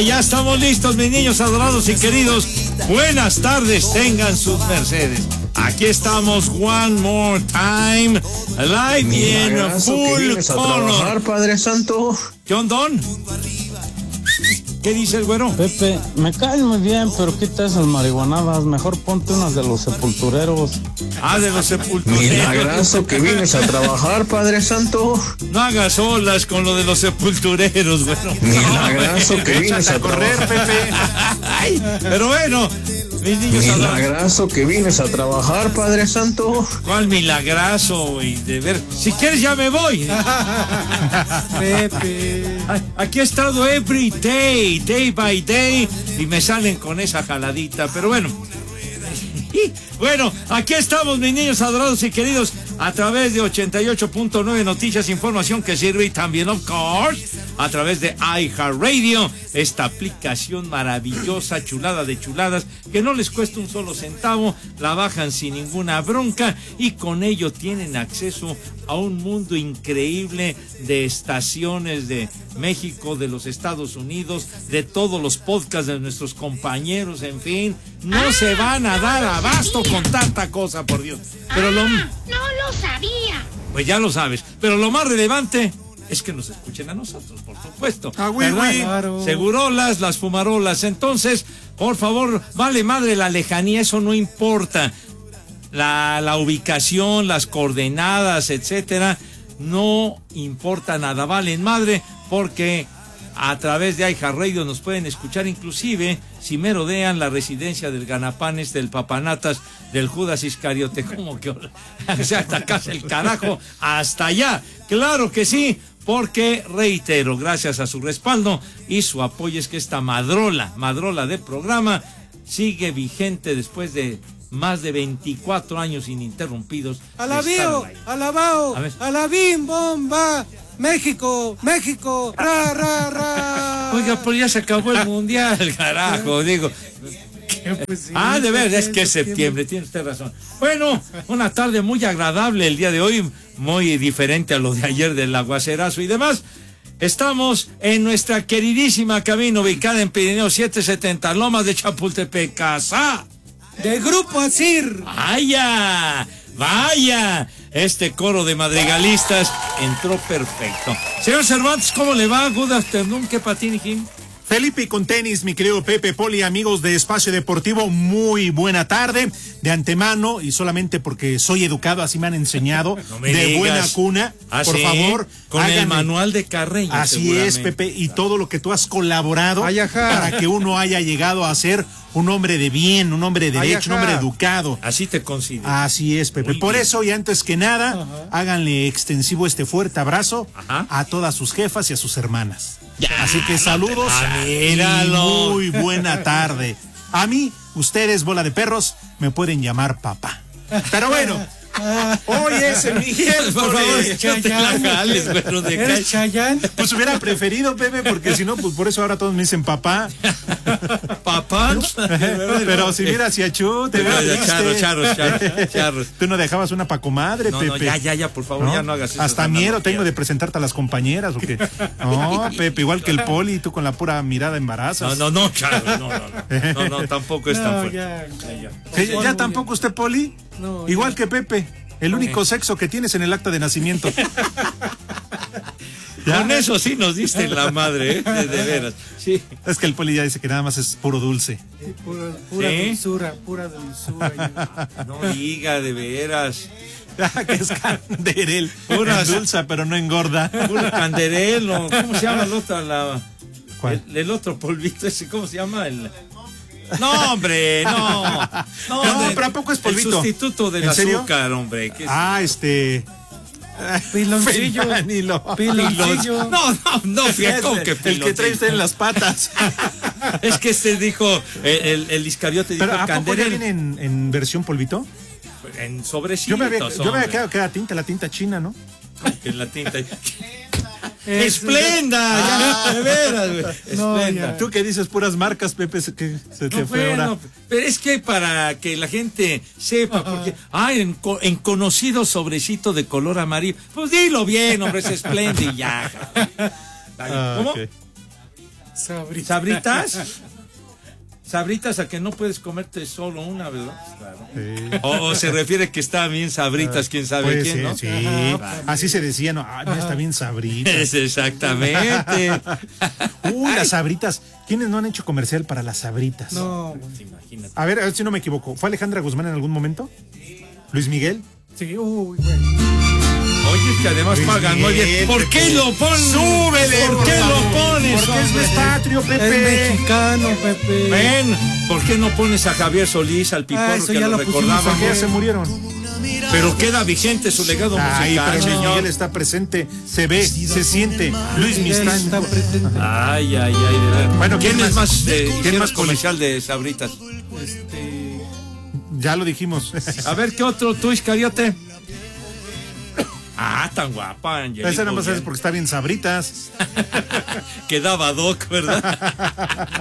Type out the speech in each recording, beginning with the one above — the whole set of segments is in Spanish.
Ya estamos listos, mis niños adorados y queridos. Buenas tardes, tengan sus mercedes. Aquí estamos, one more time, live y en full color. Padre Santo. John Don. ¿Qué dice el güero? Pepe, me caes muy bien, pero quita esas marihuanadas. Mejor ponte unas de los sepultureros. Ah, de los sepultureros. Milagroso que vienes a trabajar, Padre Santo. No hagas olas con lo de los sepultureros, güero. Milagroso que vienes a correr, Pepe. Ay, pero bueno, mis niños milagroso que vienes a trabajar, Padre Santo. ¿Cuál milagrazo, güey? De ver, si quieres ya me voy. Pepe. Aquí he estado every day, day by day, y me salen con esa jaladita, pero bueno. Bueno, aquí estamos, mis niños adorados y queridos, a través de 88.9 Noticias, información que sirve, y también, of course, a través de iHeartRadio, esta aplicación maravillosa, chulada de chuladas, que no les cuesta un solo centavo, la bajan sin ninguna bronca, y con ello tienen acceso a un mundo increíble de estaciones de México, de los Estados Unidos, de todos los podcasts de nuestros compañeros, en fin, no se van a dar abasto con tanta cosa, por Dios. Pero no lo sabía. Pues ya lo sabes, pero lo más relevante es que nos escuchen a nosotros, por supuesto. Claro. Segurolas, las fumarolas. Entonces, por favor, vale madre la lejanía, eso no importa. La ubicación, las coordenadas, etcétera, no importa nada, valen madre, porque a través de iHeartRadio nos pueden escuchar, inclusive si merodean la residencia del Ganapanes, del Papanatas, del Judas Iscariote, como que, o sea, hasta casa el carajo, hasta allá, claro que sí, porque reitero, gracias a su respaldo y su apoyo es que esta madrola de programa sigue vigente después de más de 24 años ininterrumpidos. Alabío, alabao, alabim, bomba, México, México, ra, ra, ra. Oiga, pues ya se acabó el mundial, carajo, digo. Pues sí, De verdad, es que es septiembre, tiene usted razón. Bueno, una tarde muy agradable el día de hoy, muy diferente a lo de ayer del aguacerazo y demás. Estamos en nuestra queridísima cabina ubicada en Pirineo 770, Lomas de Chapultepec, Casa de Grupo Asir. Vaya, este coro de madrigalistas entró perfecto. Señor Cervantes, ¿cómo le va? Good afternoon, ¿qué patín, Jim? Felipe con tenis, mi querido Pepe, Poli, amigos de Espacio Deportivo, muy buena tarde. De antemano, y solamente porque soy educado, así me han enseñado, no me de digas. Buena cuna, por favor. Con el manual de Carreño. Así es, Pepe, y todo lo que tú has colaborado para que uno haya llegado a ser un hombre de bien, un hombre de derecho, un hombre educado. Así te considero. Así es, Pepe. Por eso, y antes que nada, háganle extensivo este fuerte abrazo a todas sus jefas y a sus hermanas. Así que saludos y muy buena tarde. A mí, ustedes, bola de perros, me pueden llamar papá. Pero bueno, hoy es el Miguel, por favor, no te la jales, pero de ¿Eres Chayán? Pues hubiera preferido, Pepe, porque si no, pues por eso ahora todos me dicen papá. ¿Papá? Pero si mira hacia Chu, te charros. Tú no dejabas una pa' comadre, Pepe. No, ya, por favor, ¿No? ya no hagas eso. Hasta miedo tengo de presentarte a las compañeras, ¿o qué? No, Pepe, igual que el Poli, tú con la pura mirada embarazas. No, charros, no, tampoco es tan fuerte. ¿Ya tampoco usted, Poli? No, igual que Pepe, el único sexo que tienes en el acta de nacimiento. Con eso sí nos diste la madre, ¿eh? De veras. Sí. Es que el Poli ya dice que nada más es puro dulce. Pura dulzura. No diga, de veras. Que es canderel. Pura dulce, pero no engorda. Puro canderel, ¿cómo se llama el otro? ¿Cuál? El otro polvito ese, ¿cómo se llama? No, hombre, no, pero tampoco es polvito. El sustituto del azúcar, hombre. Piloncillo. Piloncillo. No, fíjate que el que trae usted en las patas. Es que dijo, el Iscariote dijo ¿Pero a poco ya canderel. viene en versión polvito? En sobrecitos. Yo me había quedado que era la tinta china, ¿no? En la tinta. ¡Esplenda! De veras, güey. Esplenda. Tú que dices puras marcas, Pepe, que se te fue ahora. Pero es que para que la gente sepa, porque en conocido sobrecito de color amarillo, pues dilo bien, hombre, es Esplenda y ya. ¿Cómo? Okay. ¿Sabritas? Sabritas a que no puedes comerte solo una, ¿verdad? Claro. Sí. O se refiere que está bien sabritas, quién sabe Pues quién, sí, ¿no? sí. Así se decía, ¿no? Mira, está bien sabritas. Es exactamente. Las sabritas. ¿Quiénes no han hecho comercial para las sabritas? No, Imagínate. A ver si no me equivoco. ¿Fue Alejandra Guzmán en algún momento? ¿Luis Miguel? sí, uy, bueno. Oye, es que además Luis pagan muy bien. Miguel, ¿Por qué Pepe. lo pones? ¡Súbele, ¿Por qué por lo favor! pones? Porque es hombre? patrio, Pepe. Es mexicano, Pepe. Ven, ¿por qué no pones a Javier Solís, al Piporro, eso que ya lo lo pusimos recordaba? Porque ya se murieron. Pero queda vigente su legado Ay, musical, pero Luis señor. Miguel está presente. Se ve, se siente. Luis Miguel Mistán. está presente. Ay, de verdad. Bueno, ¿quién ¿quién es más? más, ¿Quién ¿quién más más comercial de Sabritas? Ya lo dijimos. A ver, ¿qué otro? ¿Tú, Iscariote? Ah, tan guapa, Angelina. Esa nada más Jolie. es porque está bien sabritas. Quedaba Doc, ¿verdad?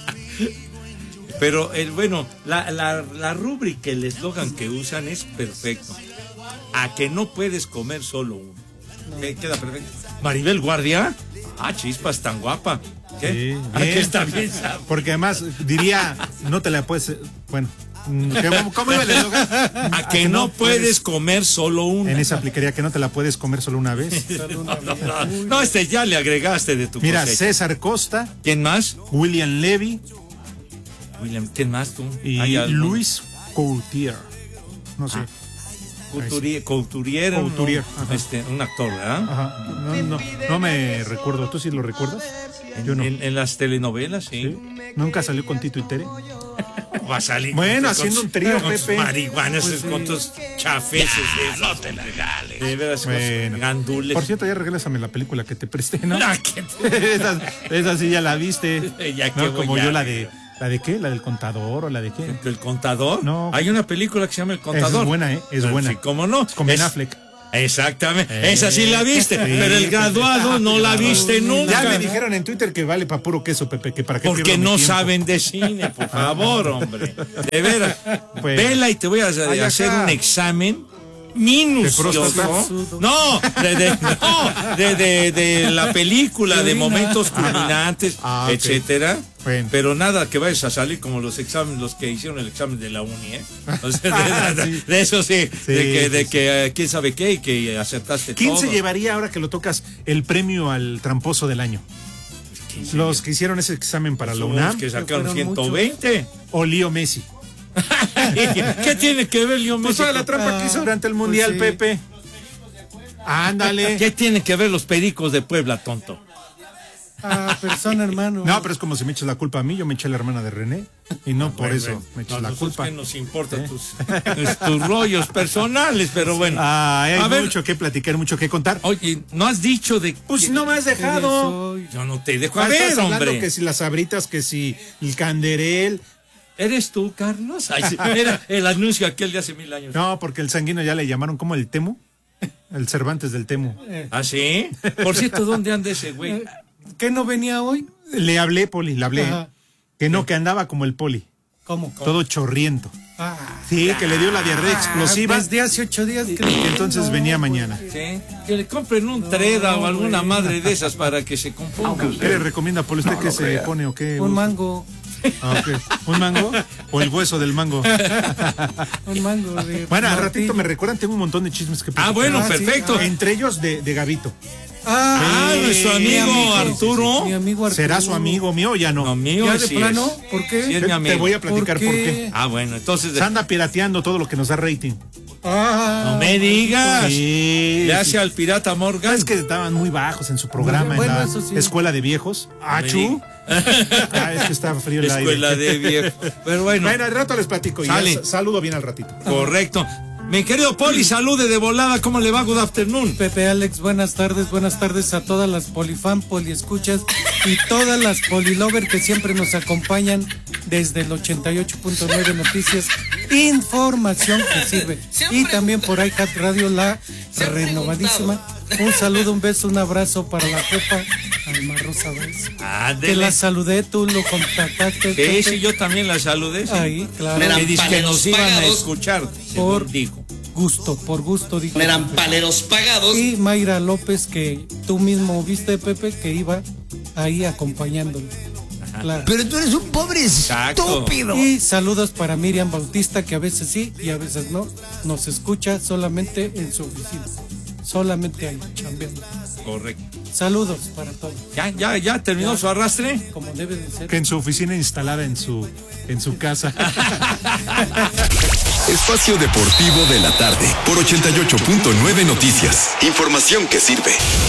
Pero, la rúbrica, el eslogan que usan es perfecto. A que no puedes comer solo uno. Queda perfecto. Maribel Guardia. Ah, chispas, tan guapa. ¿Qué? Sí, Ah, bien. que está bien. Porque además diría, no te la puedes. Bueno, ¿cómo iba el eslogan? A que no puedes comer solo uno. En esa aplicaría que no te la puedes comer solo una vez. No, ya le agregaste de tu Mira, cosecha. César Costa, ¿Quién más? William Levy William, ¿quién más tú? y ¿Hay algún? Luis Courtier. No sé. Couturier, Couturier, ajá. un actor, ¿verdad? Ajá. No me recuerdo. ¿Tú sí lo recuerdas? Yo no. En las telenovelas, sí. ¿Sí? ¿Nunca salió con Tito y Tere? Va a salir. Bueno, con haciendo tus- un trío, con tus Pepe. marihuanas, con tus chafeses. No te la regales. De veras, Bueno. gandules. Por cierto, ya regrésame la película que te presté, ¿no? Ah, ¿qué te- esa sí ya la viste. Ya que No, voy como ya. yo la de qué, la del contador o la de qué. ¿El contador? No. Hay una película que se llama El Contador. Esa es buena, es buena. Sí, ¿cómo no? Con Ben Es- Affleck. Exactamente. Esa sí la viste, pero el graduado no la viste nunca. Ya me dijeron en Twitter que vale para puro queso, Pepe, que para qué Porque pierdo mi no tiempo. saben de cine, por favor, hombre. De veras. Pues, Vela y te voy a hacer acá. un examen minucioso. próstata? No, de la película, de momentos culminantes, Ah, ok. etcétera. Bueno. Pero nada que vayas a salir como los que hicieron el examen de la uni, ¿eh? O sea, de eso sí, Sí, de sí, que quién sabe qué y que acertaste ¿Quién todo. se llevaría ahora que lo tocas el premio al tramposo del año? Los que hicieron ese examen para la Los UNAM que sacaron fueron 120. o Leo Messi. ¿Qué tiene que ver Leo Pues Messi? toda la trampa que hizo durante el Mundial, sí. Pepe. Ándale. ¿Qué tiene que ver los pericos de Puebla, tonto? Ah, persona, hermano. No, pero es como si me echas la culpa a mí, yo me eché la hermana de René y no por eso me echas la Nosotros culpa. ¿qué nos importa tus rollos personales? Pero bueno. Ay, A hay ver. mucho que platicar, mucho que contar. Oye, no has dicho de... Pues no me has dejado. Yo no te dejo. A Estás ver, hablando hombre. que si las sabritas, que si el canderel. ¿Eres tú, Carlos? Ay, sí, era el anuncio aquel de hace 1000 años. No, porque el sanguino ya le llamaron como el Temu. El Cervantes del Temu. ¿Ah, sí? Por cierto, ¿dónde anda ese güey? ¿Qué no venía hoy? Le hablé, Poli, le hablé. Ajá. Que no, que andaba como el Poli. ¿Cómo? Todo chorriento. Ah, Sí, que le dio la diarrea explosiva. desde hace 8 días que Y entonces venía mañana. Sí. Que le compren un Treda o alguna madre de esas para que se componga. ¿Qué le recomienda, Poli? ¿Usted qué se pone o qué? un mango. Ah, ok. ¿Un mango? ¿O el hueso del mango? Un mango de. Bueno, al martillo. ratito me recuerdan, tengo un montón de chismes que platicar. Bueno, sí. perfecto. Entre ellos de Gavito. Ah, nuestro amigo Arturo. Mi amigo Arturo. ¿Será su amigo mío o ya no? No, mío, ¿Ya de sí plano? es. ¿Por qué? Sí es mi amigo. Te voy a platicar por qué. Ah, bueno, entonces... Se anda pirateando todo lo que nos da rating. No me digas. Sí. Le hace al pirata Morgan. Es que estaban muy bajos en su programa Bueno, en la eso sí. escuela de viejos. Achu. Es que está frío el Escuela aire. de viejo. Pero bueno, Bueno, al rato les platico y Sale. ya saludo bien al ratito. correcto. Mi querido Poli, salude de volada. ¿Cómo le va? Good afternoon. Pepe Alex, buenas tardes a todas las polifan, poliescuchas y todas las polilover que siempre nos acompañan desde el 88.9 Noticias, información que sirve. Y también por iCat Radio, la renovadísima. Un saludo, un beso, un abrazo para la jefa Alma Rosa Valls. Que Ándele. la saludé, tú lo contactaste. Sí, Pepe. sí, yo también la saludé. Sí. Ahí, claro. Me dice que nos iban a escuchar, según Por dijo. por gusto, dijo. Eran paleros pagados. Y Mayra López, que tú mismo viste, Pepe, que iba ahí acompañándolo. Claro. Pero tú eres un pobre estúpido. Y saludos para Miriam Bautista, que a veces sí y a veces no. Nos escucha solamente en su oficina. Solamente ahí, chambeando. Correcto. Saludos para todos. ¿Ya terminó su arrastre? Como debe de ser. Que en su oficina instalada en su casa. Espacio Deportivo de la Tarde por 88.9 Noticias. Información que sirve.